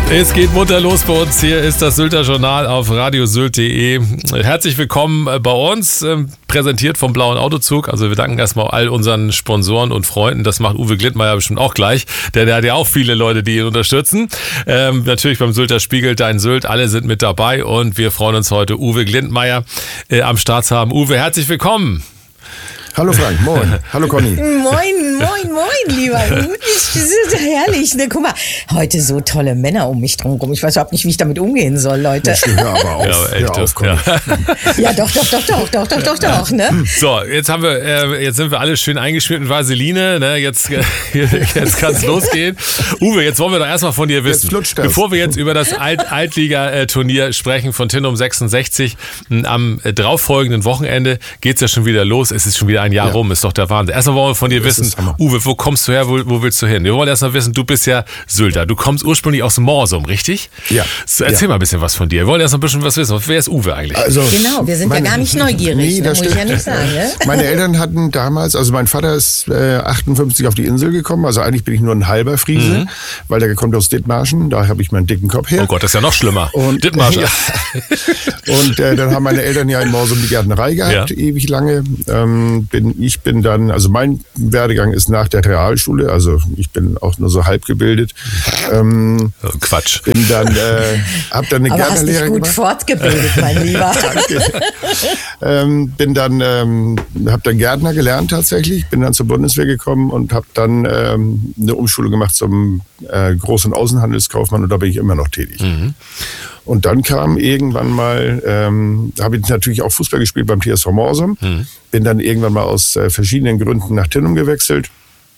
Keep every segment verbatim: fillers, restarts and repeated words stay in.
Es geht munter los bei uns. Hier ist das Sylter Journal auf radiosylt punkt de. Herzlich willkommen bei uns, präsentiert vom Blauen Autozug. Also wir danken erstmal all unseren Sponsoren und Freunden. Das macht Uwe Glindmeier bestimmt auch gleich, denn der hat ja auch viele Leute, die ihn unterstützen. Ähm, natürlich beim Sylter Spiegel, Dein Sylt, alle sind mit dabei und wir freuen uns heute, Uwe Glindmeier äh, am Start zu haben. Uwe, herzlich willkommen. Hallo Frank, moin. Hallo Conny. Moin, moin, moin, lieber Uwe. Das ist herrlich. Ne? Guck mal, heute so tolle Männer um mich drum rum. Ich weiß überhaupt nicht, wie ich damit umgehen soll, Leute. Ich höre aber auf. Ja, echt, hör auf, Conny. Ja. Ja, doch, doch, doch, doch, doch, doch, doch, doch. Ne? So, jetzt haben wir, äh, jetzt sind wir alle schön eingeschmiert mit Vaseline. Ne? Jetzt, äh, jetzt kann es losgehen. Uwe, jetzt wollen wir doch erstmal von dir wissen, bevor wir jetzt über das Alt Altliga-Turnier sprechen von Tinum sechsundsechzig. Am darauffolgenden Wochenende geht es ja schon wieder los. Es ist schon wieder ein Jahr ja. rum, ist doch der Wahnsinn. Erstmal wollen wir von dir wissen, Uwe, wo kommst du her, wo, wo willst du hin? Wir wollen erstmal wissen, du bist ja Sylter. Du kommst ursprünglich aus Morsum, richtig? Ja. So, erzähl ja. mal ein bisschen was von dir. Wir wollen erst ein bisschen was wissen. Wer ist Uwe eigentlich? Also, genau, wir sind meine, ja gar nicht neugierig, nee, das muss ich ja nicht sagen. Ne? Meine Eltern hatten damals, also mein Vater ist äh, achtundfünfzig auf die Insel gekommen, also eigentlich bin ich nur ein halber Friese, mhm. weil der kommt aus Dithmarschen, da habe ich meinen dicken Kopf her. Oh Gott, das ist ja noch schlimmer. Und, Dithmarschen. Ja. Und äh, dann haben meine Eltern ja in Morsum die Gärtnerei gehabt, ja. ewig lange. Ähm, bin, ich bin dann, also mein Werdegang ist nach der Realschule, also ich bin auch nur so halb gebildet. Ähm, oh, Quatsch. Bin dann, äh, hab dann eine Aber Gärtnerlehre hast dich gut gemacht. fortgebildet, mein Lieber. Danke. ähm, bin dann, ähm, hab dann Gärtner gelernt tatsächlich, bin dann zur Bundeswehr gekommen und habe dann ähm, eine Umschulung gemacht zum äh, Groß- und Außenhandelskaufmann und da bin ich immer noch tätig. Mhm. Und dann kam irgendwann mal, ähm, habe ich natürlich auch Fußball gespielt beim T S V Morsum, mhm. bin dann irgendwann mal aus äh, verschiedenen Gründen nach Tinum gewechselt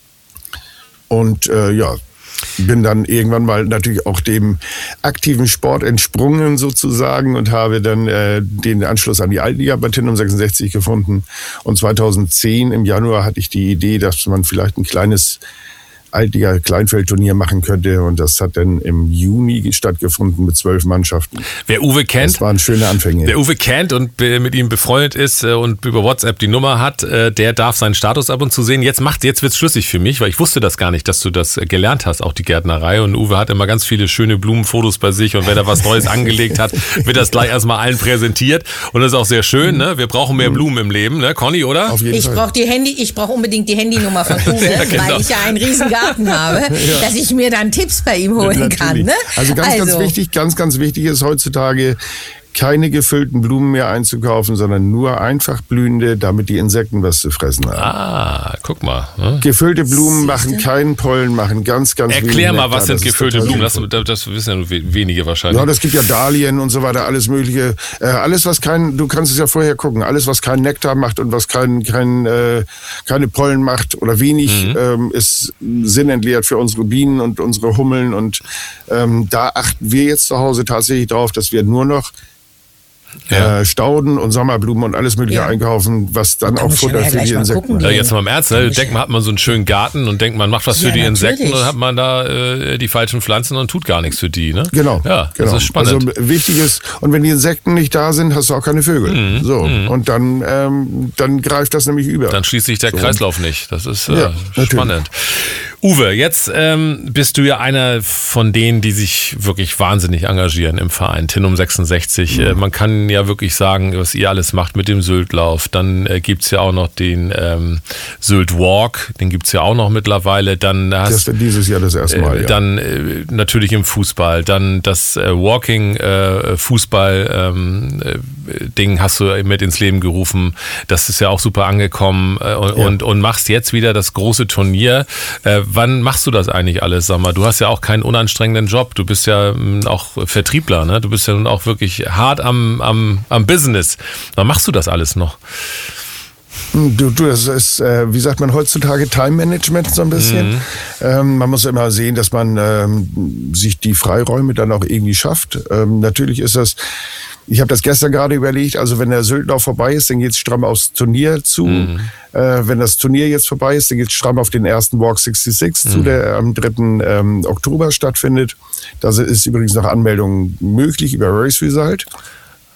und äh, ja, bin dann irgendwann mal natürlich auch dem aktiven Sport entsprungen sozusagen und habe dann äh, den Anschluss an die Altliga bei Tinum sechsundsechzig gefunden. Und zweitausendzehn im Januar hatte ich die Idee, dass man vielleicht ein kleines Altliga-Kleinfeldturnier machen könnte und das hat dann im Juni stattgefunden mit zwölf Mannschaften. Wer Uwe kennt, das waren schöne Anfänge. Wer Uwe kennt und mit ihm befreundet ist und über WhatsApp die Nummer hat, der darf seinen Status ab und zu sehen. Jetzt macht, jetzt wird's schlüssig für mich, weil ich wusste das gar nicht, dass du das gelernt hast, auch die Gärtnerei. Und Uwe hat immer ganz viele schöne Blumenfotos bei sich und wenn er was Neues angelegt hat, wird das gleich erstmal allen präsentiert und das ist auch sehr schön. Ne? Wir brauchen mehr Blumen im Leben, ne, Conny, oder? Auf jeden ich Fall. brauche die Handy, ich brauche unbedingt die Handynummer von Uwe, Ja, genau. weil ich ja einen riesen Garten habe, ja. dass ich mir dann Tipps bei ihm holen Natürlich. kann. Ne? Also ganz, also. ganz wichtig, ganz, ganz wichtig ist heutzutage, keine gefüllten Blumen mehr einzukaufen, sondern nur einfach blühende, damit die Insekten was zu fressen haben. Ah, guck mal. Ne? Gefüllte Blumen machen keinen Pollen, machen ganz, ganz wenig Erklär mal, was Nektar. sind Das gefüllte Blumen? Das, sinnvoll. das wissen ja nur wenige wahrscheinlich. Ja, das gibt ja Dahlien und so weiter, alles mögliche. Äh, alles, was kein, du kannst es ja vorher gucken, alles, was keinen Nektar macht und was kein, kein, äh, keine Pollen macht oder wenig, mhm. ähm, ist sinnentleert für unsere Bienen und unsere Hummeln. Und ähm, da achten wir jetzt zu Hause tatsächlich drauf, dass wir nur noch Ja. Äh, Stauden und Sommerblumen und alles mögliche ja. einkaufen, was dann auch Futter für die Insekten macht. Ja, jetzt mal im Ernst, ne? Denkt man, hat man so einen schönen Garten und denkt man macht was für ja, die natürlich. Insekten und dann hat man da äh, die falschen Pflanzen und tut gar nichts für die, ne? Genau. Ja, genau. Das ist spannend. Also wichtig ist, und wenn die Insekten nicht da sind, hast du auch keine Vögel. Mhm. So. Mhm. Und dann, ähm, dann greift das nämlich über. Dann schließt sich der so. Kreislauf nicht. Das ist äh, ja, spannend. Uwe, jetzt ähm, bist du ja einer von denen, die sich wirklich wahnsinnig engagieren im Verein Tinum sechsundsechzig. Mhm. Äh, man kann ja wirklich sagen, was ihr alles macht mit dem Syltlauf. Dann äh, gibt's ja auch noch den ähm, Sylt Walk, den gibt's ja auch noch mittlerweile. Dann hast, das wird dieses Jahr das erste Mal, äh, ja. Dann äh, natürlich im Fußball. Dann das äh, Walking äh, Fußball ähm, äh, Ding hast du mit ins Leben gerufen. Das ist ja auch super angekommen äh, und, ja. und, und machst jetzt wieder das große Turnier. Äh, Wann machst du das eigentlich alles, sag mal? Du hast ja auch keinen unanstrengenden Job. Du bist ja auch Vertriebler, ne? Du bist ja nun auch wirklich hart am, am, am Business. Wann machst du das alles noch? Du, du, das ist, äh, wie sagt man heutzutage, Time-Management so ein bisschen. Mhm. Ähm, man muss immer sehen, dass man ähm, sich die Freiräume dann auch irgendwie schafft. Ähm, natürlich ist das, ich habe das gestern gerade überlegt, also wenn der Syltlauf vorbei ist, dann geht's stramm aufs Turnier zu. Mhm. Äh, wenn das Turnier jetzt vorbei ist, dann geht's stramm auf den ersten Walk sechsundsechzig mhm. zu, der am dritten Ähm, Oktober stattfindet. Da ist übrigens noch Anmeldung möglich über Race Result.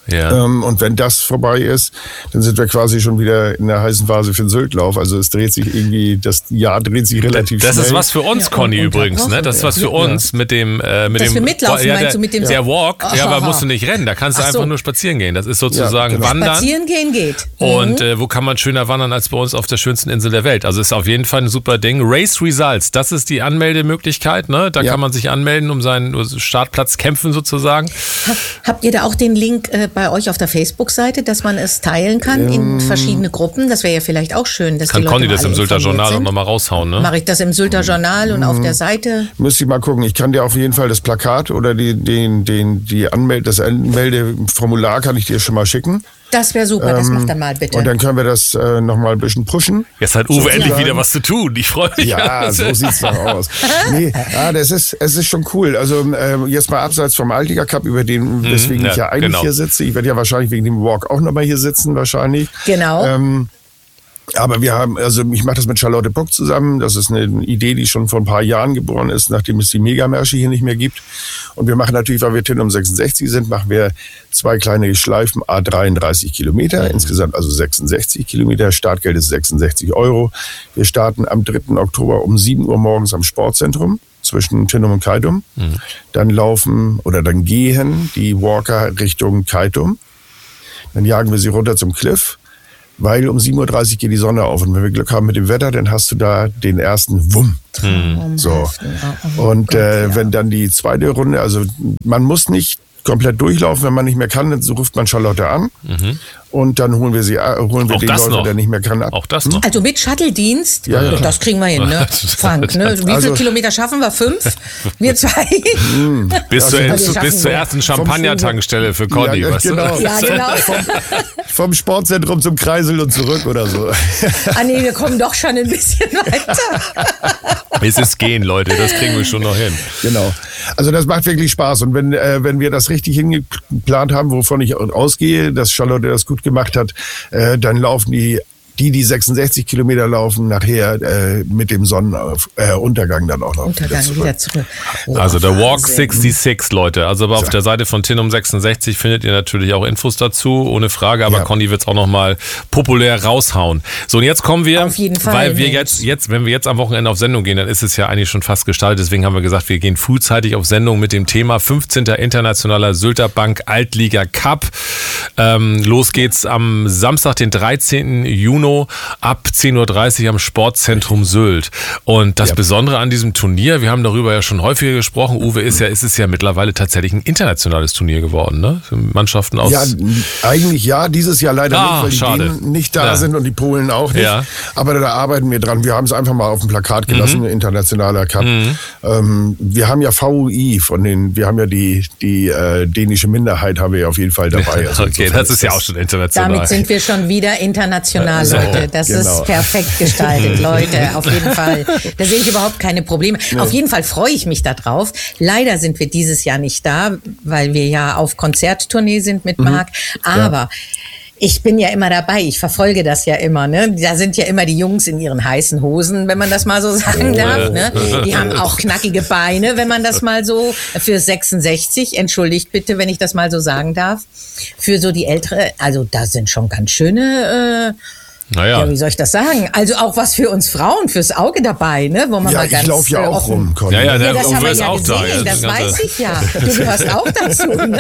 Ja. Ähm, und wenn das vorbei ist, dann sind wir quasi schon wieder in der heißen Phase für den Syltlauf. Also es dreht sich irgendwie, das Jahr dreht sich relativ das schnell. Das ist was für uns, ja, Conny, übrigens. Ne? Das ist was für ja. uns mit dem... Äh, mit Dass dem wir mitlaufen, ja, meinst der, du, mit dem... Der Walk, oh, ja, aber musst du nicht rennen. Da kannst du so. einfach nur spazieren gehen. Das ist sozusagen ja, genau. Wandern. Spazieren gehen geht. Und mhm. äh, wo kann man schöner wandern als bei uns auf der schönsten Insel der Welt? Also ist auf jeden Fall ein super Ding. Race Results, das ist die Anmeldemöglichkeit. Ne? Da ja. kann man sich anmelden, um seinen Startplatz kämpfen sozusagen. Hab, habt ihr da auch den Link äh, bei euch auf der Facebook-Seite, dass man es teilen kann in verschiedene Gruppen? Das wäre ja vielleicht auch schön, dass kann die Leute Conny das im Sylter Journal sind. auch nochmal raushauen, ne? Mache ich das im Sylter Journal und mhm. auf der Seite? Müsste ich mal gucken. Ich kann dir auf jeden Fall das Plakat oder die, den, den, die Anmeld- das Anmeldeformular kann ich dir schon mal schicken. Das wäre super, das macht dann mal bitte. Und dann können wir das äh, nochmal ein bisschen pushen. Jetzt hat Uwe so endlich wieder was zu tun. Ich freue mich. Ja, so sieht's doch aus. Nee, ja, das ist, es ist schon cool. Also äh, jetzt mal abseits vom Altiger Cup, über den, weswegen mhm, ja, ich ja eigentlich genau. hier sitze. Ich werde ja wahrscheinlich wegen dem Walk auch nochmal hier sitzen, wahrscheinlich. Genau. Ähm, Aber wir haben, also ich mache das mit Charlotte Bock zusammen. Das ist eine Idee, die schon vor ein paar Jahren geboren ist, nachdem es die Megamärsche hier nicht mehr gibt. Und wir machen natürlich, weil wir Tinum sechsundsechzig sind, machen wir zwei kleine Schleifen, à dreiunddreißig Kilometer. Mhm. Insgesamt also sechsundsechzig Kilometer. Startgeld ist sechsundsechzig Euro. Wir starten am dritten Oktober um sieben Uhr morgens am Sportzentrum zwischen Tinum und Keitum. Mhm. Dann laufen oder dann gehen die Walker Richtung Keitum. Dann jagen wir sie runter zum Cliff. Weil um sieben Uhr dreißig geht die Sonne auf und wenn wir Glück haben mit dem Wetter, dann hast du da den ersten Wumm. Hm. So. Und äh, wenn dann die zweite Runde, also man muss nicht komplett durchlaufen, wenn man nicht mehr kann, dann ruft man Charlotte an mhm. und dann holen wir sie, holen wir auch den Läufer, noch. der nicht mehr kann, ab. Auch das noch. Also mit Shuttle-Dienst, ja, ja. das kriegen wir hin, ne? Frank, ne? Wie viele also, Kilometer schaffen wir? Fünf? Wir zwei? Mm. Bis, zur, also bis zur ersten Champagner-Tankstelle für Conny, ja, weißt genau. du? Ja, genau. Vom, vom Sportzentrum zum Kreisel und zurück oder so. Ah nee, wir kommen doch schon ein bisschen weiter. Es ist gehen, Leute, das kriegen wir schon noch hin. Genau. Also das macht wirklich Spaß und wenn, äh, wenn wir das richtig hingeplant haben, wovon ich ausgehe, dass Charlotte das gut gemacht hat, äh, dann laufen die die, die sechsundsechzig Kilometer laufen, nachher äh, mit dem Sonnenuntergang äh, dann auch noch Untergang wieder zurück. Wieder zurück. Oh, also der Walk sechsundsechzig, Leute. Also aber auf der Seite von Tinum sechsundsechzig findet ihr natürlich auch Infos dazu, ohne Frage. Aber ja. Conny wird es auch noch mal populär raushauen. So, und jetzt kommen wir, auf jeden Fall, weil wir jetzt, jetzt, wenn wir jetzt am Wochenende auf Sendung gehen, dann ist es ja eigentlich schon fast gestaltet. Deswegen haben wir gesagt, wir gehen frühzeitig auf Sendung mit dem Thema fünfzehnter Internationaler Sylter Bank Altliga Cup. Ähm, los geht's am Samstag, den dreizehnten Juni ab zehn Uhr dreißig am Sportzentrum Sylt. Und das ja. Besondere an diesem Turnier, wir haben darüber ja schon häufiger gesprochen, Uwe, ist ja, ist es ja mittlerweile tatsächlich ein internationales Turnier geworden, ne? Für Mannschaften aus... Ja, eigentlich ja, dieses Jahr leider ah, nicht, weil die schade. Dänen nicht da ja. sind und die Polen auch nicht. Ja. Aber da arbeiten wir dran. Wir haben es einfach mal auf dem Plakat gelassen, mhm. internationaler Cup. Mhm. Ähm, wir haben ja V U I von den, wir haben ja die, die äh, dänische Minderheit haben wir ja auf jeden Fall dabei. Also okay, das ist ja auch schon international. Damit sind wir schon wieder international. So, Leute, das genau. ist perfekt gestaltet, Leute, auf jeden Fall. Da sehe ich überhaupt keine Probleme. Nee. Auf jeden Fall freue ich mich darauf. Leider sind wir dieses Jahr nicht da, weil wir ja auf Konzerttournee sind mit Marc. Mhm. Aber ja. ich bin ja immer dabei, ich verfolge das ja immer, ne? Da sind ja immer die Jungs in ihren heißen Hosen, wenn man das mal so sagen darf, ne? Die haben auch knackige Beine, wenn man das mal so, für sechsundsechzig, entschuldigt bitte, wenn ich das mal so sagen darf, für so die ältere, also da sind schon ganz schöne, äh, Naja. Ja, wie soll ich das sagen? Also auch was für uns Frauen, fürs Auge dabei, ne? Wo man ja, mal ganz ich laufe ja auch rum, Conny. Ja, ja, der ja, das haben wir ist ja auch gesehen, da. Ja, das, das weiß ich ja. Du gehörst auch dazu, ne?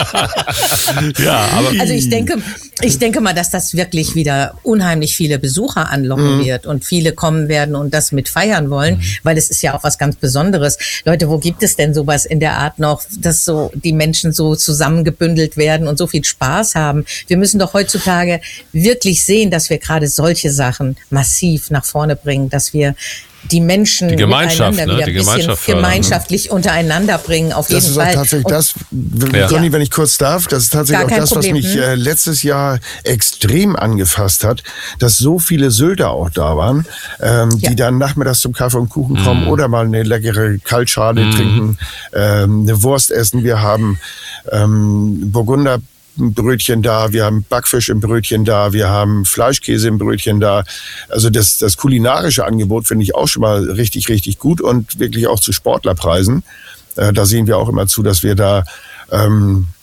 Ja, aber also ich denke, ich denke mal, dass das wirklich wieder unheimlich viele Besucher anlocken mhm. wird und viele kommen werden und das mit feiern wollen, mhm. weil es ist ja auch was ganz Besonderes. Leute, wo gibt es denn sowas in der Art noch, dass so die Menschen so zusammengebündelt werden und so viel Spaß haben? Wir müssen doch heutzutage wirklich sehen, dass wir gerade solche Sachen massiv nach vorne bringen, dass wir die Menschen die Gemeinschaft, miteinander ne? wieder die ein bisschen Gemeinschaft gemeinschaftlich untereinander bringen, auf das jeden ist Fall. Auch tatsächlich und das, ja. Conny, wenn ich kurz darf, das ist tatsächlich auch das, Problem. was mich äh, letztes Jahr extrem angefasst hat, dass so viele Sylter auch da waren, ähm, ja. die dann nachmittags zum Kaffee und Kuchen kommen mm. oder mal eine leckere Kaltschale mm. trinken, ähm, eine Wurst essen. Wir haben ähm, Burgunder Brötchen da, wir haben Backfisch im Brötchen da, wir haben Fleischkäse im Brötchen da. Also das, das kulinarische Angebot finde ich auch schon mal richtig, richtig gut und wirklich auch zu Sportlerpreisen. Äh, da sehen wir auch immer zu, dass wir da ähm,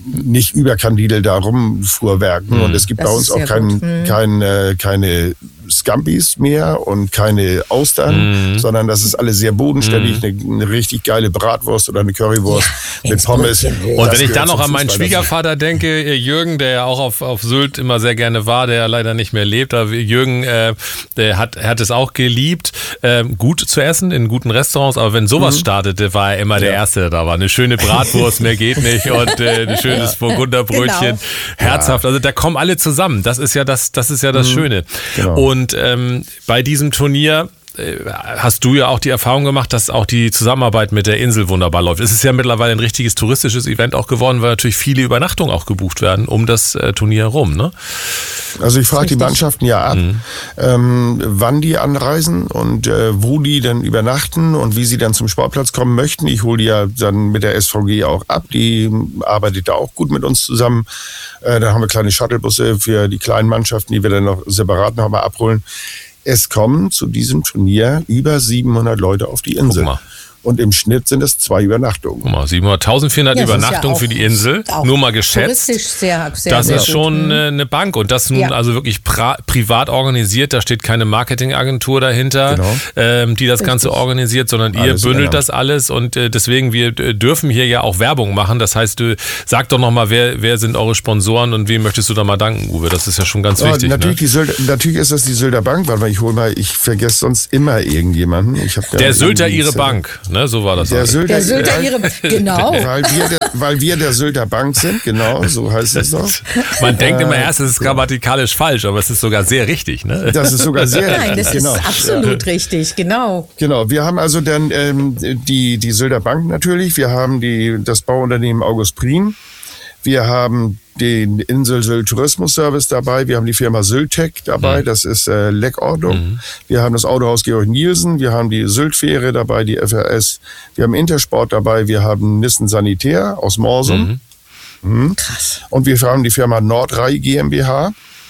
nicht überkandidel da rumfuhrwerken. Mhm. Und es gibt das bei uns auch kein, mhm. kein, äh, keine Scampis mehr und keine Austern, mhm. sondern das ist alles sehr bodenständig, mhm. eine, eine richtig geile Bratwurst oder eine Currywurst ja, mit Pommes. Und wenn ich dann noch an meinen Schwiegervater denke, Jürgen, der ja auch auf, auf Sylt immer sehr gerne war, der leider nicht mehr lebt, aber Jürgen, äh, der hat, hat es auch geliebt, äh, gut zu essen in guten Restaurants, aber wenn sowas mhm. startete, war er immer der ja. Erste, der da war. Eine schöne Bratwurst, mehr geht nicht, und äh, ein schönes ja. Burgunderbrötchen, genau. herzhaft, also da kommen alle zusammen, das ist ja das, das ist ja das mhm. Schöne. Genau. Und Und ähm, bei diesem Turnier äh, hast du ja auch die Erfahrung gemacht, dass auch die Zusammenarbeit mit der Insel wunderbar läuft. Es ist ja mittlerweile ein richtiges touristisches Event auch geworden, weil natürlich viele Übernachtungen auch gebucht werden um das äh, Turnier herum, ne? Also ich frage die Mannschaften ja ab, mhm. ähm, wann die anreisen und äh, wo die dann übernachten und wie sie dann zum Sportplatz kommen möchten. Ich hole die ja dann mit der S V G auch ab. Die arbeitet da auch gut mit uns zusammen. Äh, dann haben wir kleine Shuttlebusse für die kleinen Mannschaften, die wir dann noch separat noch mal abholen. Es kommen zu diesem Turnier über siebenhundert Leute auf die Insel. Guck mal. Und im Schnitt sind es zwei Übernachtungen. Guck mal, eintausendvierhundert ja, Übernachtungen ja für die Insel, nur mal geschätzt. Sehr, sehr, das sehr ist schon gut. Eine Bank und das nun ja. also wirklich pra- privat organisiert. Da steht keine Marketingagentur dahinter, genau. ähm, die das Richtig. Ganze organisiert, sondern alles ihr bündelt das alles und äh, deswegen, wir äh, dürfen hier ja auch Werbung machen. Das heißt, du sag doch nochmal, wer, wer sind eure Sponsoren und wem möchtest du da mal danken, Uwe? Das ist ja schon ganz ja, wichtig. Natürlich, ne? die Sylter, natürlich ist das die Sylter Bank, weil ich hole mal, ich vergesse sonst immer irgendjemanden. Ich hab Der Sylter ihre Bank. Ne, so war das. Der Sylter, der Sylter ihre, genau. Weil wir, der, weil wir der Sylter Bank sind, genau, so heißt es doch. Man denkt immer erst, es ist grammatikalisch falsch, aber es ist sogar sehr richtig, ne? Das ist sogar sehr richtig. Nein, das genau. ist absolut ja. richtig, genau. Genau, wir haben also dann ähm, die, die Sylter Bank natürlich, wir haben die, das Bauunternehmen August Prien, wir haben den Insel Sylt Tourismus Service dabei, wir haben die Firma Syltec dabei, mhm. das ist äh, Leckordnung. Mhm. Wir haben das Autohaus Georg Nielsen, wir haben die Syltfähre dabei, die F R S, wir haben Intersport dabei, wir haben Nissen Sanitär aus Morsum. Mhm. Mhm. Krass. Und wir haben die Firma Nordrhein GmbH.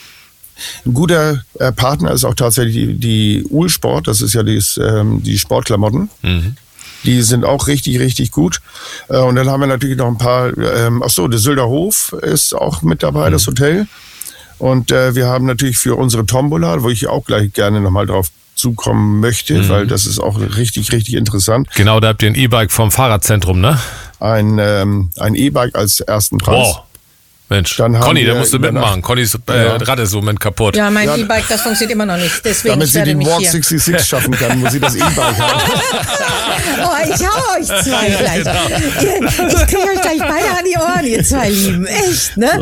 Ein guter äh, Partner ist auch tatsächlich die, die Uhlsport, das ist ja dies, ähm, die Sportklamotten. Mhm. Die sind auch richtig, richtig gut. Und dann haben wir natürlich noch ein paar, ähm, ach so, der Sylter Hof ist auch mit dabei, mhm. das Hotel. Und äh, wir haben natürlich für unsere Tombola, wo ich auch gleich gerne nochmal drauf zukommen möchte, mhm. weil das ist auch richtig, richtig interessant. Genau, da habt ihr ein E-Bike vom Fahrradzentrum, ne? Ein, ähm, ein E-Bike als ersten Preis. Wow. Mensch, Conny, da musst du mitmachen. Connys äh, ja. Rad ist im Moment kaputt. Ja, mein ja. E-Bike, das funktioniert immer noch nicht. Deswegen Damit sie den Walk sechsundsechzig schaffen kann, muss sie das E-Bike haben. Oh, ich hau euch zwei gleich. Ihr, ich kriege euch gleich beide an die Ohren, ihr zwei Lieben. Echt, ne?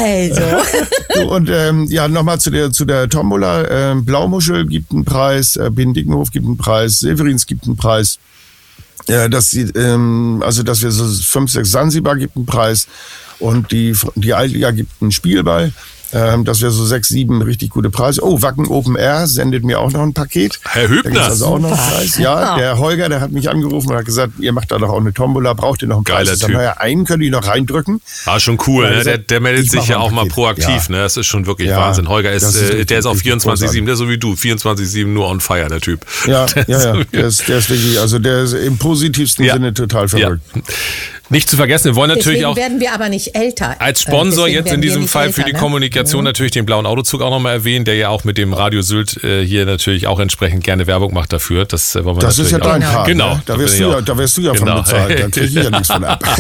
Also. Und ähm, ja, nochmal zu der, zu der Tombola. Ähm, Blaumuschel gibt einen Preis, äh, Bindickenhof gibt einen Preis, Severins gibt einen Preis. Ja, dass sie, ähm, also dass wir so fünf, sechs Sansibar gibt einen Preis und die die Altliga gibt einen Spielball. Ähm, dass wir so sechs, sieben richtig gute Preise. Oh, Wacken Open Air sendet mir auch noch ein Paket. Herr Hübner. Also auch noch einen Preis. Ja, der Holger, der hat mich angerufen und hat gesagt, ihr macht da doch auch eine Tombola, braucht ihr noch einen Preis? Geiler Typ. Ja, einen könnt ihr noch reindrücken. Ah, schon cool. Ne? Der, der meldet sich ja auch mal proaktiv. Ja. Ne? Das ist schon wirklich ja. Wahnsinn. Holger ist, ist äh, der ist auf vierundzwanzig sieben, der ist so wie du, vierundzwanzig sieben nur on fire, der Typ. Ja, ja, ja. Der ist, der ist wirklich, also der ist im positivsten ja. Sinne total verrückt. Ja. Nicht zu vergessen, wir wollen natürlich deswegen auch... werden wir aber nicht älter. Als Sponsor jetzt in diesem Fall älter, für die ne? Kommunikation mhm. natürlich den blauen Autozug auch nochmal erwähnen, der ja auch mit dem Radio Sylt äh, hier natürlich auch entsprechend gerne Werbung macht dafür. Das, äh, wollen wir das ist ja dein Part. Genau. Ne? Da, wirst du ja, da wirst du ja genau. von bezahlt. Da kriege ich ja nichts von ab.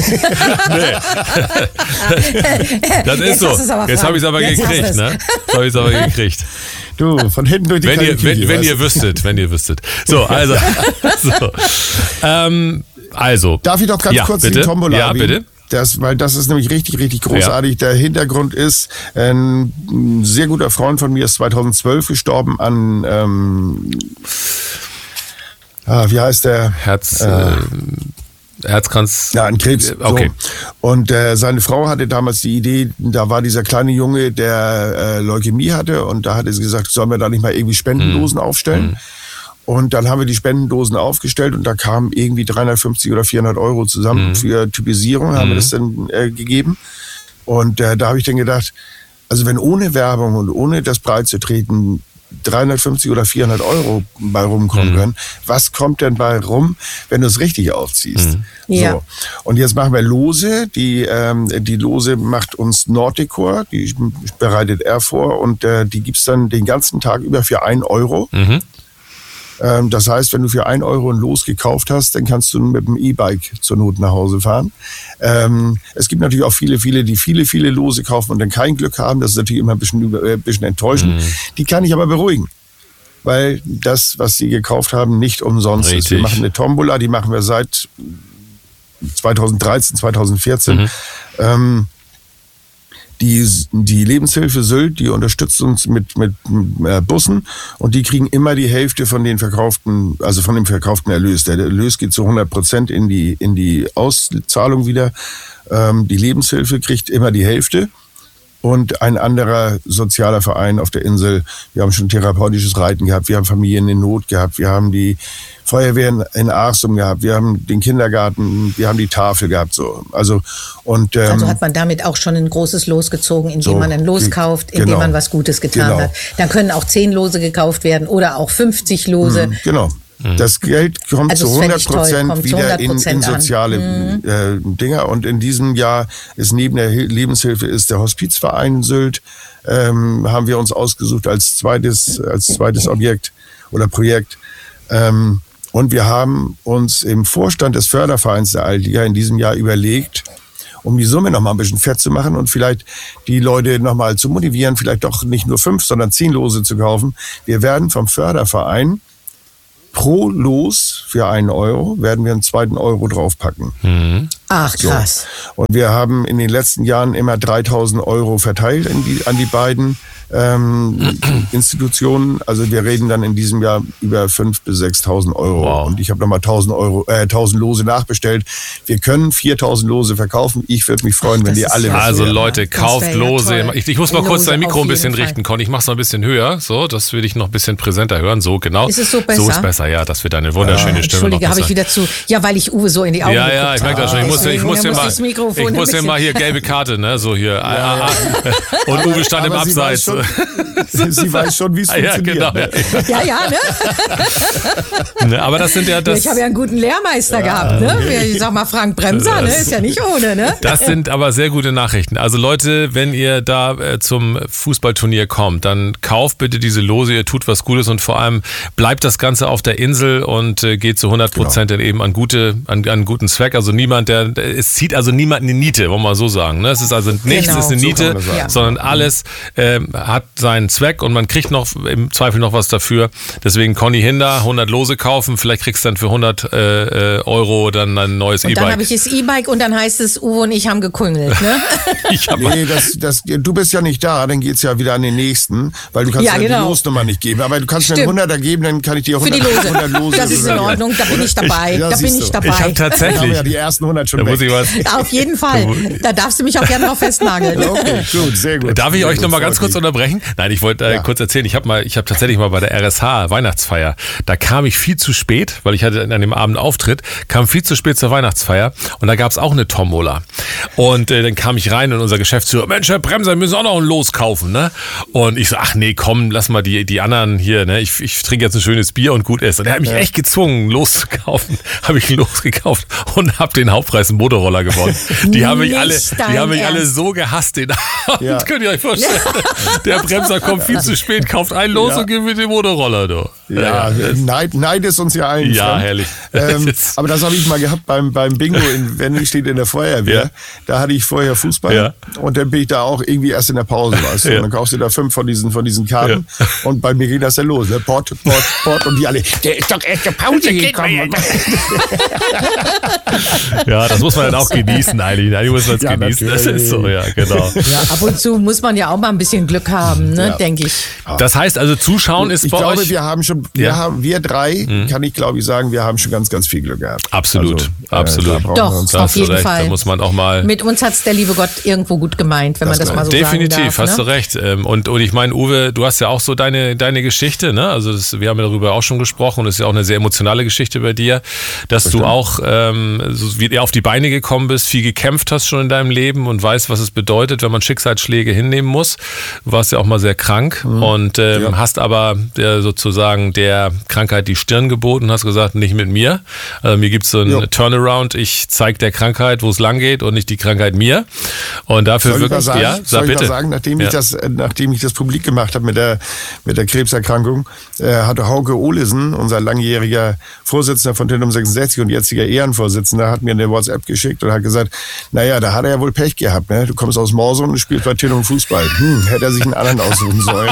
Das ist so. Jetzt habe ich es aber jetzt gekriegt. Ne? Jetzt habe ich es aber gekriegt. Du, von hinten durch die wenn ihr, wenn, wenn ihr wüsstet, wenn ihr wüsstet. So, also... so. Ähm, Also. Darf ich doch ganz ja, kurz bitte? die Tombola Ja, bitte. Das, weil das ist nämlich richtig, richtig großartig. Ja. Der Hintergrund ist, ein sehr guter Freund von mir ist zweitausendzwölf gestorben an, ähm, ah, wie heißt der? Herz, äh, Herzkranz. Ja, an Krebs. Okay. So. Und äh, seine Frau hatte damals die Idee, da war dieser kleine Junge, der äh, Leukämie hatte und da hatte sie gesagt, sollen wir da nicht mal irgendwie Spendendosen hm. aufstellen? Hm. Und dann haben wir die Spendendosen aufgestellt und da kamen irgendwie dreihundertfünfzig oder vierhundert Euro zusammen mhm. für Typisierung, haben mhm. wir das dann äh, gegeben. Und äh, da habe ich dann gedacht, also wenn ohne Werbung und ohne das breit zu treten, dreihundertfünfzig oder vierhundert Euro bei rumkommen mhm. können. Was kommt denn bei rum, wenn du es richtig aufziehst? Mhm. Ja. So. Und jetzt machen wir Lose. Die, ähm, die Lose macht uns Nordicor, die bereitet er vor und äh, die gibt's dann den ganzen Tag über für ein Euro. Mhm. Ähm, das heißt, wenn du für ein Euro ein Los gekauft hast, dann kannst du mit dem E-Bike zur Not nach Hause fahren. Ähm, es gibt natürlich auch viele, viele, die viele, viele Lose kaufen und dann kein Glück haben. Das ist natürlich immer ein bisschen, äh, ein bisschen enttäuschend. Mhm. Die kann ich aber beruhigen. Weil das, was sie gekauft haben, nicht umsonst Richtig. ist. Wir machen eine Tombola, die machen wir seit zweitausenddreizehn, zweitausendvierzehn. Mhm. Ähm, die, die Lebenshilfe Sylt, die unterstützt uns mit, mit äh, Bussen und die kriegen immer die Hälfte von den verkauften, also von dem verkauften Erlös. Der Erlös geht zu hundert Prozent in die, in die Auszahlung wieder. Ähm, die Lebenshilfe kriegt immer die Hälfte. Und ein anderer sozialer Verein auf der Insel. Wir haben schon therapeutisches Reiten gehabt, wir haben Familien in Not gehabt, wir haben die Feuerwehr in Arsum gehabt, wir haben den Kindergarten, wir haben die Tafel gehabt. So. Also, und, ähm, also hat man damit auch schon ein großes Los gezogen, indem so, man ein Los kauft, indem genau, man was Gutes getan genau. hat. Dann können auch zehn Lose gekauft werden oder auch fünfzig Lose. Mhm, genau. Das Geld kommt also zu hundert Prozent wieder hundert Prozent in, in soziale mhm. äh, Dinger. Und in diesem Jahr ist neben der Lebenshilfe ist der Hospizverein Sylt, ähm, haben wir uns ausgesucht als zweites, als zweites Objekt oder Projekt. Ähm, und wir haben uns im Vorstand des Fördervereins der Altliga in diesem Jahr überlegt, um die Summe noch mal ein bisschen fett zu machen und vielleicht die Leute noch mal zu motivieren, vielleicht doch nicht nur fünf, sondern zehn Lose zu kaufen. Wir werden vom Förderverein pro Los für einen Euro werden wir einen zweiten Euro draufpacken. Mhm. Ach, krass. So. Und wir haben in den letzten Jahren immer dreitausend Euro verteilt in die, an die beiden ähm, Institutionen. Also wir reden dann in diesem Jahr über fünftausend bis sechstausend Euro. Wow. Und ich habe nochmal tausend Euro, äh, tausend Lose nachbestellt. Wir können viertausend Lose verkaufen. Ich würde mich freuen, Ach, wenn die alle... Also Leute, kauft ja Lose. Ja ich, ich muss mal Lose kurz dein Mikro ein bisschen Fall. richten, Conny. Ich mach's noch ein bisschen höher. So, das will ich noch ein bisschen präsenter hören. So, genau. Ist es so besser? So ist besser, ja. Das wird eine wunderschöne ja. Stimme. Entschuldige, habe ich wieder zu... Ja, weil ich Uwe so in die Augen Ja, ja, ich merke das schon. Ich muss, ich muss dir mal, ich muss dir mal hier gelbe Karte, ne? So hier. Ja. Und aber, Uwe stand im Abseits. Sie weiß schon, wie es ja, funktioniert. Genau. Ne? Ja, ja, ne? ne? Aber das sind ja das. Ich habe ja einen guten Lehrmeister ja, gehabt, ne? Okay. Ich sag mal, Frank Bremser, ne? Ist ja nicht ohne, ne? Das sind aber sehr gute Nachrichten. Also Leute, wenn ihr da äh, zum Fußballturnier kommt, dann kauft bitte diese Lose, ihr tut was Gutes und vor allem bleibt das Ganze auf der Insel und äh, geht zu hundert Prozent genau. dann eben an gute, an, an guten Zweck. Also niemand, der, es zieht also niemand eine Niete, wollen wir mal so sagen. Ne? Es ist also nichts, genau. ist eine Niete, so ja. sondern alles äh, hat seinen Zweck und man kriegt noch im Zweifel noch was dafür. Deswegen Conny Hinder, hundert Lose kaufen, vielleicht kriegst du dann für hundert äh, Euro dann ein neues E-Bike. Und dann habe ich das E-Bike und dann heißt es, Uwe und ich haben gekungelt. Ne? ich hab nee, das, das, du bist ja nicht da, dann geht's ja wieder an den nächsten, weil du kannst ja, ja genau. die Losnummer nicht geben. Aber du kannst mir einen hunderter geben, dann kann ich dir hundert, Lose. hundert Lose. Das ist in Ordnung, da bin ich dabei. Ich, ja, da bin ich dabei. Ich habe tatsächlich. Ich habe ja die ersten hundert schon weg. Auf jeden Fall. Da darfst du mich auch gerne noch festnageln. Okay, gut, sehr gut. Darf ich sehr euch gut, noch mal ganz kurz unterbrechen? Nein, ich wollte äh, ja. kurz erzählen, ich habe mal, ich habe tatsächlich mal bei der R S H Weihnachtsfeier, da kam ich viel zu spät, weil ich hatte an dem Abend Auftritt, kam viel zu spät zur Weihnachtsfeier und da gab es auch eine Tombola. Und äh, dann kam ich rein und unser Geschäftsführer, Mensch, Herr Bremser, wir müssen auch noch ein Los kaufen, ne? Und ich so, ach nee, komm, lass mal die, die anderen hier, ne? Ich, ich trinke jetzt ein schönes Bier und gut ist. Und er hat mich ja. echt gezwungen, loszukaufen. Habe ich ein Los gekauft und habe den Hauptpreis einen Motorroller gewonnen. Die haben mich alle, die haben mich alle so gehasst den Abend. Ja. Könnt ihr euch vorstellen? Ja. Der Bremser kommt viel zu spät, kauft ein Los ja. und gibt mir den Motorroller. Du. Ja, ja. Neid, Neid ist uns ja allen. Ja, herrlich. Ähm, aber das habe ich mal gehabt beim, beim Bingo in Wenning steht in der Feuerwehr. Ja. Da hatte ich vorher Fußball ja. und dann bin ich da auch irgendwie erst in der Pause. Weißt du? Ja. Und dann kaufst du da fünf von diesen, von diesen Karten ja. und bei mir ging das dann los. Ne? Port, Port, Port und die alle, der ist doch erst der Pause gekommen. Ja, das muss man dann auch genießen eigentlich. Eigentlich muss man es ja, genießen. Natürlich. Das ist so, ja, genau. Ja, ab und zu muss man ja auch mal ein bisschen Glück haben, ne, ja. denke ich. Das heißt also, Zuschauen ist ich bei glaube, euch... wir haben schon haben, wir ja. haben, wir drei, mhm. kann ich glaube ich sagen, wir haben schon ganz, ganz viel Glück gehabt. Absolut, also, absolut. Äh, Doch, auf jeden recht. Fall. Da muss man auch mal. Mit uns hat's der liebe Gott irgendwo gut gemeint, wenn das man das mal so definitiv, sagen darf. hast ne? du recht. Und, und ich meine, Uwe, du hast ja auch so deine, deine Geschichte, ne? Also das, wir haben ja darüber auch schon gesprochen und es ist ja auch eine sehr emotionale Geschichte bei dir, dass Bestimmt. du auch ähm, so wie auf die Beine gekommen bist, viel gekämpft hast schon in deinem Leben und weißt, was es bedeutet, wenn man Schicksalsschläge hinnehmen muss. Du warst ja auch mal sehr krank mhm. und ähm, ja. hast aber der, sozusagen der Krankheit die Stirn geboten und hast gesagt, nicht mit mir. Also mir gibt es so einen ja. Turnaround. Ich zeige der Krankheit, wo es lang geht und nicht die Krankheit mir. Und dafür soll wirklich, ich sagen, ja, soll sag ich bitte. mal sagen, nachdem ja. ich das, nachdem ich das publik gemacht habe mit der, mit der Krebserkrankung, äh, hatte Hauke Olesen, unser langjähriger Vorsitzender von Tindum sechsundsechzig und jetziger Ehrenvorsitzender, hat mir eine WhatsApp geschickt und hat gesagt, naja, da hat er ja wohl Pech gehabt, ne? Du kommst aus Morsum und spielst bei Tindum Fußball. Hm, hätte er sich einen anderen aussuchen sollen.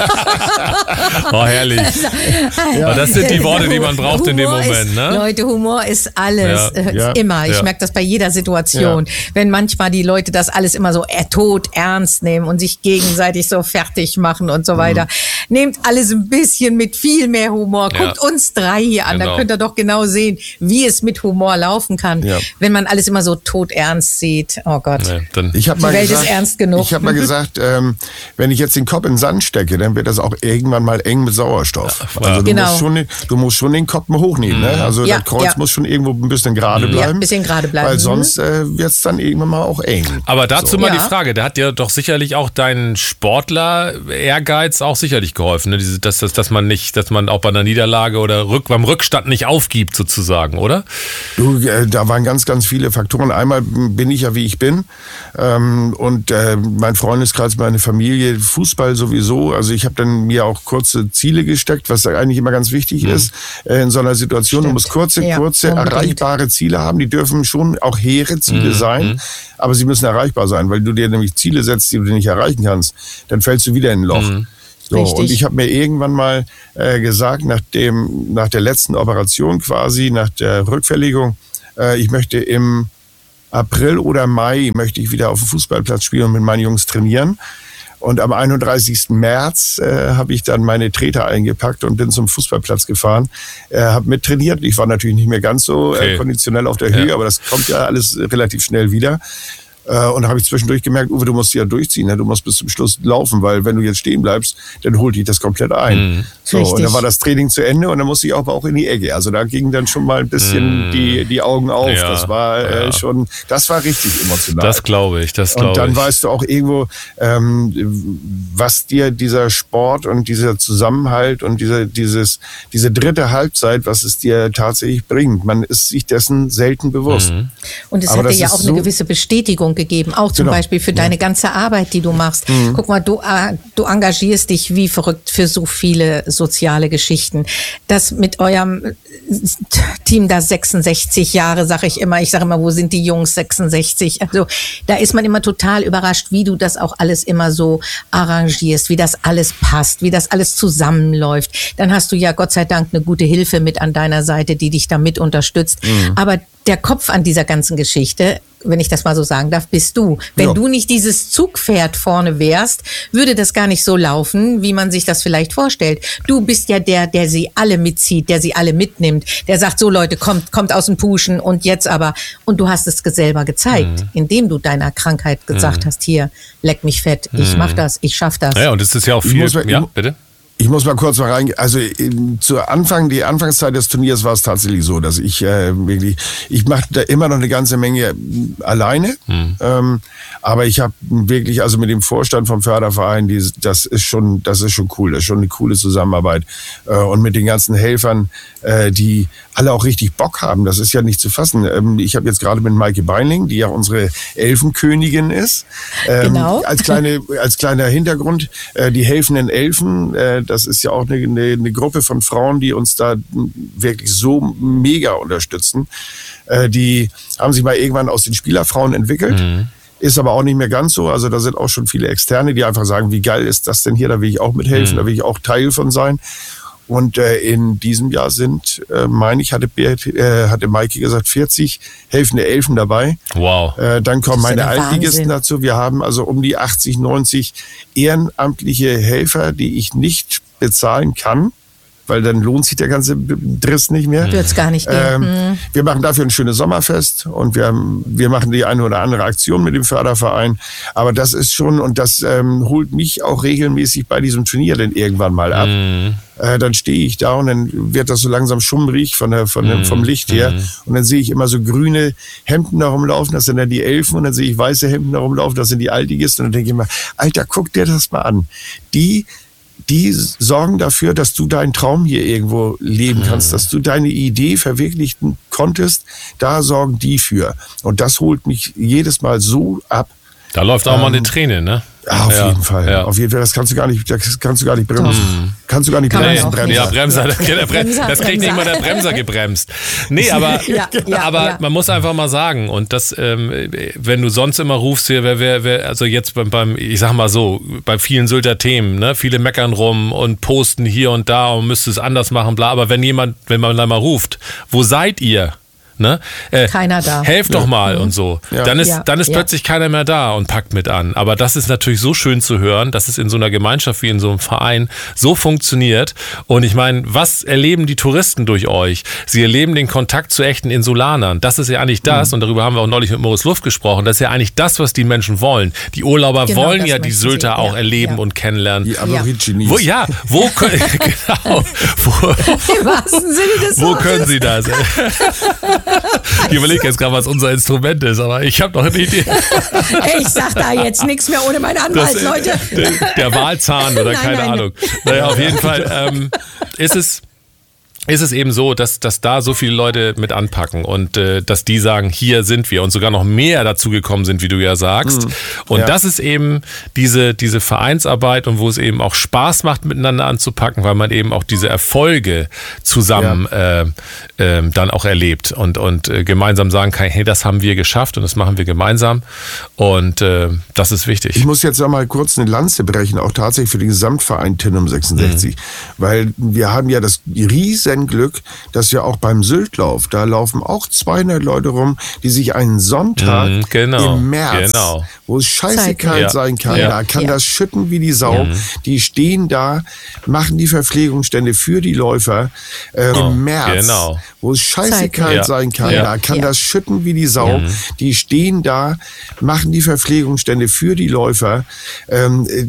Oh, herrlich. Ja. Das sind die Worte, die man braucht Humor in dem Moment. Ist, ne? Leute, Humor ist alles. Ja. Ja. Immer. Ich ja. merke das bei jeder Situation. Ja. Wenn manchmal die Leute das alles immer so tot ernst nehmen und sich gegenseitig so fertig machen und so weiter. Mhm. Nehmt alles ein bisschen mit viel mehr Humor. Ja. Guckt uns drei hier an, genau. Dann könnt ihr doch genau sehen, wie es mit Humor laufen kann. Ja. Wenn man alles immer so tot ernst sieht. Oh Gott. Ja, dann ich die Welt gesagt, ist ernst genug. Ich habe mal gesagt, ähm, wenn ich jetzt den Kopf in den Sand stecke, dann wird das auch irgendwann mal eng mit Sauerstoff. Ja, also du, genau. musst schon, du musst schon den Kopf mal hochnehmen. Ne? Also ja, das Kreuz ja. muss schon irgendwo ein bisschen gerade bleiben. Ja, ein bisschen gerade bleiben. Weil sonst äh, wird es dann irgendwann mal auch eng. Aber dazu so. mal ja. die Frage, da hat dir doch sicherlich auch dein Sportler-Ehrgeiz auch sicherlich geholfen, ne? Diese, dass, dass, dass man nicht, dass man auch bei einer Niederlage oder rück, beim Rückstand nicht aufgibt sozusagen, oder? Du, äh, da waren ganz, ganz viele Faktoren. Einmal bin ich ja, wie ich bin. Ähm, und äh, mein Freundeskreis, meine Familie, Fußball sowieso. Also ich habe dann mir auch kurze Ziele gesteckt, was eigentlich immer ganz wichtig mhm. ist äh, in so einer Situation. Stimmt. Du musst kurze, ja, kurze, unbedingt. erreichbare Ziele haben. Die dürfen schon auch hehre Ziele mhm. sein, aber sie müssen erreichbar sein, weil du dir nämlich Ziele setzt, die du nicht erreichen kannst, dann fällst du wieder in ein Loch. Mhm. So, und ich habe mir irgendwann mal äh, gesagt, nach, dem, nach der letzten Operation quasi, nach der Rückverlegung, äh, ich möchte im April oder Mai möchte ich wieder auf dem Fußballplatz spielen und mit meinen Jungs trainieren. Und am einunddreißigsten März äh, habe ich dann meine Treter eingepackt und bin zum Fußballplatz gefahren, äh, habe mit trainiert. Ich war natürlich nicht mehr ganz so okay. äh, konditionell auf der Höhe, ja. aber das kommt ja alles relativ schnell wieder. Und da habe ich zwischendurch gemerkt, Uwe, du musst ja durchziehen, ne? Du musst bis zum Schluss laufen, weil wenn du jetzt stehen bleibst, dann holt dich das komplett ein. Mhm. So, und dann war das Training zu Ende und dann musste ich auch, auch in die Ecke. Also da gingen dann schon mal ein bisschen mhm. die, die Augen auf. Ja, das war äh, ja. schon, das war richtig emotional. Das glaube ich, das glaube ich. Und dann weißt du auch irgendwo, ähm, was dir dieser Sport und dieser Zusammenhalt und diese, dieses, diese dritte Halbzeit, was es dir tatsächlich bringt. Man ist sich dessen selten bewusst. Mhm. Und es Aber hat dir ja auch so eine gewisse Bestätigung gegeben, auch zum genau. Beispiel für deine ja. ganze Arbeit, die du machst. Mhm. Guck mal, du, du engagierst dich wie verrückt für so viele soziale Geschichten. Das mit eurem Team da sechsundsechzig Jahre, sage ich immer. Ich sage immer, wo sind die Jungs sechsundsechzig? Also da ist man immer total überrascht, wie du das auch alles immer so arrangierst, wie das alles passt, wie das alles zusammenläuft. Dann hast du ja Gott sei Dank eine gute Hilfe mit an deiner Seite, die dich da mit unterstützt. Mhm. Aber der Kopf an dieser ganzen Geschichte, wenn ich das mal so sagen darf, bist du. Wenn ja. du nicht dieses Zugpferd vorne wärst, würde das gar nicht so laufen, wie man sich das vielleicht vorstellt. Du bist ja der, der sie alle mitzieht, der sie alle mitnimmt, der sagt, so Leute, kommt, kommt aus dem Puschen und jetzt aber. Und du hast es selber gezeigt, mhm. indem du deiner Krankheit gesagt mhm. hast, hier, leck mich fett, ich mhm. mach das, ich schaff das. Ja, und es ist ja auch viel, muss, ja, bitte. Ich muss mal kurz mal reingehen. Also in, zu Anfang, die Anfangszeit des Turniers war es tatsächlich so, dass ich äh, wirklich, ich mache da immer noch eine ganze Menge alleine. Hm. Ähm, aber ich habe wirklich, also mit dem Vorstand vom Förderverein, die, das ist schon, das ist schon cool, das ist schon eine coole Zusammenarbeit. Äh, und mit den ganzen Helfern, äh, die alle auch richtig Bock haben. Das ist ja nicht zu fassen. Ähm, ich habe jetzt gerade mit Maike Beinling, die ja unsere Elfenkönigin ist. Ähm, genau. Als kleine, als kleiner Hintergrund, äh, die helfenden Elfen. Äh, Das ist ja auch eine, eine, eine Gruppe von Frauen, die uns da wirklich so mega unterstützen. Äh, die haben sich mal irgendwann aus den Spielerfrauen entwickelt. Mhm. Ist aber auch nicht mehr ganz so. Also da sind auch schon viele Externe, die einfach sagen, wie geil ist das denn hier? Da will ich auch mithelfen, mhm. da will ich auch Teil von sein. Und äh, in diesem Jahr sind, äh, meine ich, hatte, äh, hatte Maike gesagt, vierzig helfende Elfen dabei. Wow. Äh, dann kommen meine Altligisten dazu. Wir haben also um die achtzig, neunzig ehrenamtliche Helfer, die ich nicht bezahlen kann. weil dann lohnt sich der ganze Driss nicht mehr. Wird's gar nicht gehen. Ähm, mhm. Wir machen dafür ein schönes Sommerfest und wir, wir machen die eine oder andere Aktion mit dem Förderverein. Aber das ist schon, und das ähm, holt mich auch regelmäßig bei diesem Turnier dann irgendwann mal ab. Mhm. Äh, dann stehe ich da und dann wird das so langsam schummrig von der, von dem, vom Licht her. Mhm. Und dann sehe ich immer so grüne Hemden da rumlaufen, das sind dann die Elfen. Und dann sehe ich weiße Hemden da rumlaufen, das sind die Altigisten. Und dann denke ich immer, Alter, guck dir das mal an. Die, die sorgen dafür, dass du deinen Traum hier irgendwo leben kannst, mhm. dass du deine Idee verwirklichen konntest. Da sorgen die für. Und das holt mich jedes Mal so ab. Da läuft auch ähm, mal eine Träne, ne? Ja, auf ja, jeden Fall. Ja. Auf jeden Fall, das kannst du gar nicht, das kannst du gar nicht bremsen. Hm. Kannst du gar nicht Kann bremsen. Bremser. Ja, Bremser, das, der Bremser, das kriegt nicht mal der Bremser gebremst. Nee, aber, ja, ja, aber ja. man muss einfach mal sagen, und das, ähm, wenn du sonst immer rufst hier, wer, wer, wer, also jetzt beim, beim, ich sag mal so, bei vielen Sylter Themen, ne, viele meckern rum und posten hier und da und müsste es anders machen, bla, aber wenn jemand, wenn man da mal ruft, wo seid ihr? Ne? Äh, keiner da. Helft doch mal mhm. und so. Ja. Dann ist, ja. dann ist ja. plötzlich keiner mehr da und packt mit an. Aber das ist natürlich so schön zu hören, dass es in so einer Gemeinschaft wie in so einem Verein so funktioniert. Und ich meine, was erleben die Touristen durch euch? Sie erleben den Kontakt zu echten Insulanern. Das ist ja eigentlich das, mhm. und darüber haben wir auch neulich mit Moritz Luft gesprochen, das ist ja eigentlich das, was die Menschen wollen. Die Urlauber genau, wollen ja die Sylter sie. auch ja. erleben ja. und kennenlernen. Die Aborigines. Wo, ja, wo können, genau, wo, im wahrsten Sinne des wo können sie das? Ich überlege jetzt gerade, was unser Instrument ist, aber ich habe noch eine Idee. Ich sag da jetzt nichts mehr ohne meinen Anwalt, das, Leute. Der, der Walzahn oder nein, keine nein, Ahnung. Naja, auf jeden Fall ähm, ist es... ist es eben so, dass, dass da so viele Leute mit anpacken und äh, dass die sagen, hier sind wir und sogar noch mehr dazu gekommen sind, wie du ja sagst. Mhm. Und ja. das ist eben diese, diese Vereinsarbeit und wo es eben auch Spaß macht, miteinander anzupacken, weil man eben auch diese Erfolge zusammen ja. äh, äh, dann auch erlebt und, und äh, gemeinsam sagen kann, hey, das haben wir geschafft und das machen wir gemeinsam und äh, das ist wichtig. Ich muss jetzt noch mal kurz eine Lanze brechen, auch tatsächlich für den Gesamtverein Tinnum sechsundsechzig, mhm. weil wir haben ja das riesen Glück, dass wir auch beim Syltlauf, da laufen auch zweihundert Leute rum, die sich einen Sonntag mm, genau, im März, genau. wo es scheiße kalt ja. sein kann, ja. da kann ja. das schütten wie die Sau, ja. die stehen da, machen die Verpflegungsstände für die Läufer äh, oh, im März, genau. wo es scheiße kalt ja. sein kann, ja. da kann ja. das schütten wie die Sau, ja. die stehen da, machen die Verpflegungsstände für die Läufer, ähm,